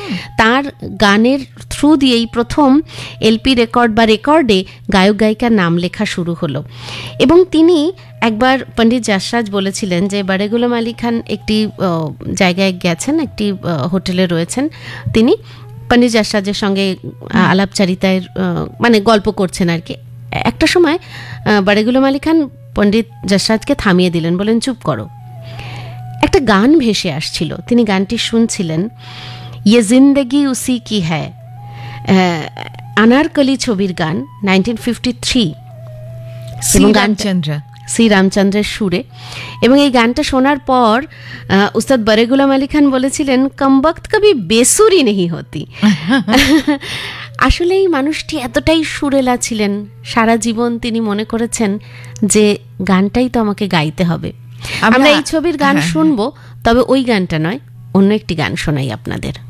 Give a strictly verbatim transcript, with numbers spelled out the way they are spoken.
তার গানের থ্রু দিয়েই প্রথম এলপি রেকর্ড বা রেকর্ডে গায়ক গায়িকার নাম লেখা শুরু হলো। এবং তিনি একবার পণ্ডিত যশরাজ বলেছিলেন যে বাড়ে গুলাম আলী খান একটি জায়গায় গেছেন, একটি হোটেলে রয়েছেন, তিনি পণ্ডিত যশরাজের সঙ্গে আলাপচারিতায় মানে গল্প করছেন আর কি। একটা সময় বাড়ে গুলাম আলী খান পণ্ডিত যশরাজকে থামিয়ে দিলেন, বলেন চুপ করো। একটা গান ভেসে আসছিল, তিনি গানটি শুনছিলেন, ইয়ে জিন্দেগি উসি কি হ্যায়, আনারকলি ছবির গান, nineteen fifty three, Ramchandra Shri রামচন্দ্রের সুরে। এবং এই গানটা শোনার পর উস্তাদ বারে গুলাম আলী খান বলেছিলেন, কমবক্ত কবি বেসুরি নেহি হতি। আসলে এই মানুষটি এতটাই সুরেলা ছিলেন, সারা জীবন তিনি মনে করেছেন যে গানটাই তো আমাকে গাইতে হবে। আমরা এই ছবির গান শুনবো, তবে ওই গানটা নয়, অন্য একটি গান শোনাই আপনাদের।